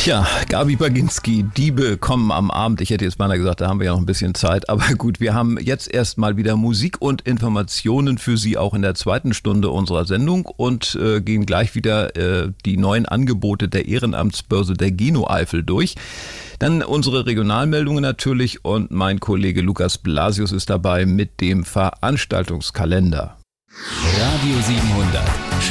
Ja, Gabi Baginski, Diebe kommen am Abend. Ich hätte jetzt beinahe gesagt, da haben wir ja noch ein bisschen Zeit. Aber gut, wir haben jetzt erstmal wieder Musik und Informationen für Sie auch in der zweiten Stunde unserer Sendung und gehen gleich wieder die neuen Angebote der Ehrenamtsbörse der Geno-Eifel durch. Dann unsere Regionalmeldungen natürlich und mein Kollege Lukas Blasius ist dabei mit dem Veranstaltungskalender. Radio 700,